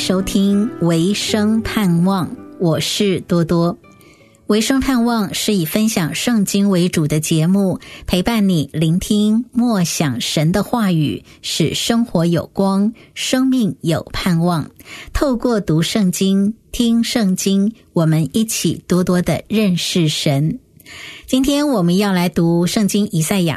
收听维生盼望，我是多多。维生盼望是以分享圣经为主的节目，陪伴你聆听默想神的话语，使生活有光，生命有盼望。透过读圣经、听圣经，我们一起多多的认识神。今天我们要来读圣经以赛亚